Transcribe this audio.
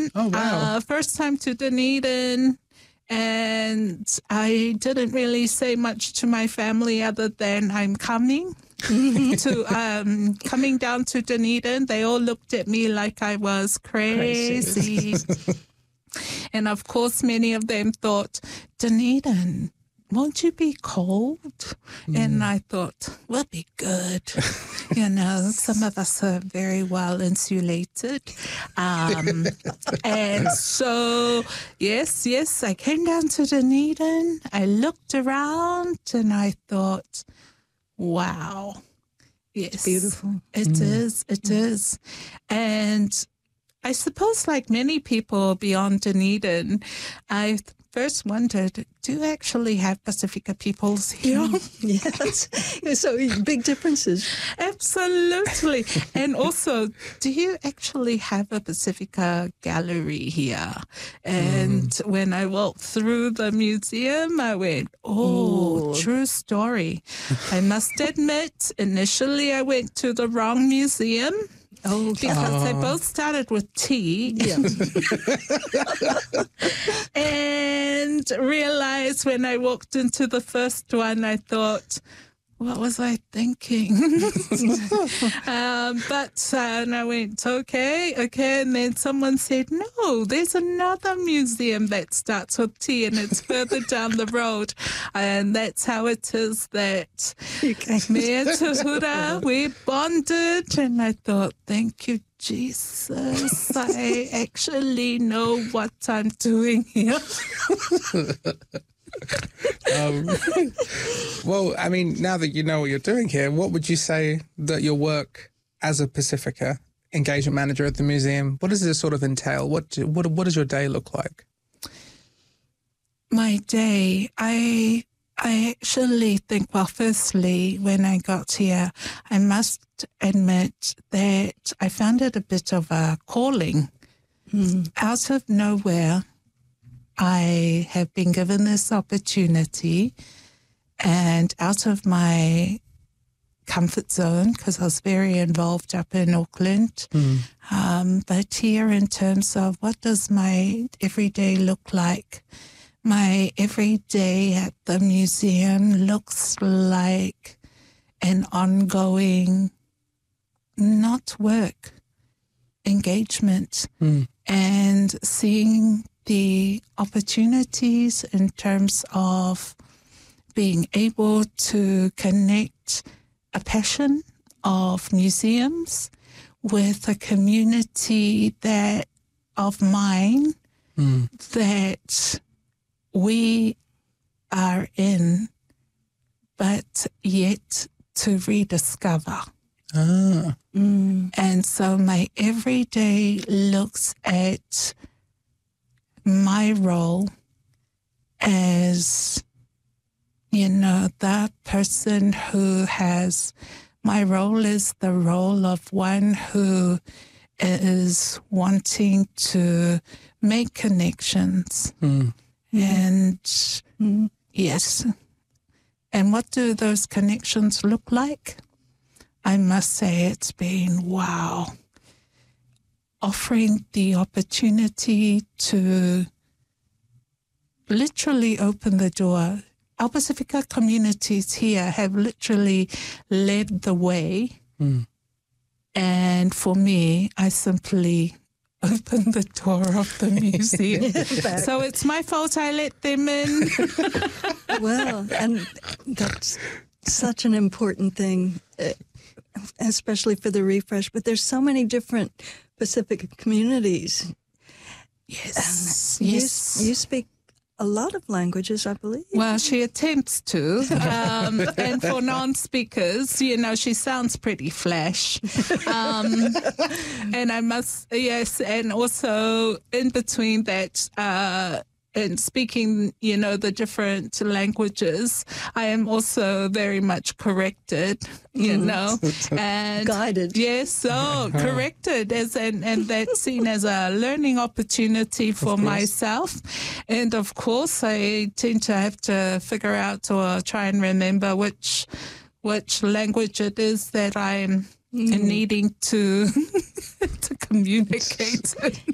Oh, wow. First time to Dunedin. And I didn't really say much to my family other than I'm coming coming down to Dunedin. They all looked at me like I was crazy. And of course, many of them thought, Dunedin, won't you be cold? And I thought, we'll be good. Some of us are very well insulated. And so, yes, I came down to Dunedin. I looked around and I thought, wow. Yes. It's beautiful. It is. And I suppose like many people beyond Dunedin, I first wondered, do you actually have Pacifica peoples here? Yes. So big differences. Absolutely. And also, do you actually have a Pacifica gallery here? And when I walked through the museum, I went, true story. I must admit, initially I went to the wrong museum. Oh, because they both started with T. Yeah. And realized when I walked into the first one, I thought, what was I thinking? But I went, okay. And then someone said, no, there's another museum that starts with T and it's further down the road. And that's how it is that me and Tuhura, we bonded. And I thought, thank you, Jesus. I actually know what I'm doing here. Well, I mean, now that you know what you're doing here, what would you say that your work as a Pacifica engagement manager at the museum, what does it sort of entail? What does your day look like? My day, I actually think, well, firstly, when I got here, I must admit that I found it a bit of a calling. Out of nowhere, I have been given this opportunity, and out of my comfort zone, because I was very involved up in Auckland. But here, in terms of what does my everyday look like, my everyday at the museum looks like an ongoing, not work, engagement, and seeing the opportunities in terms of being able to connect a passion of museums with a community that of mine that we are in, but yet to rediscover. And so my everyday looks at my role as, the person who has, my role is the role of one who is wanting to make connections. And yes. And what do those connections look like? I must say it's been, wow. Offering the opportunity to literally open the door. Our Pacifica communities here have literally led the way. And for me, I simply opened the door of the museum. So it's my fault I let them in. Well, and that's such an important thing, especially for the refresh. But there's so many different Pacific communities. Yes. You speak a lot of languages, I believe. Well, she attempts to. And for non-speakers, she sounds pretty flash. And I must, and also in between that, in speaking, the different languages, I am also very much corrected, and guided. Yes, so corrected and that's seen as a learning opportunity for myself. And of course, I tend to have to figure out or try and remember which language it is that I'm needing to communicate.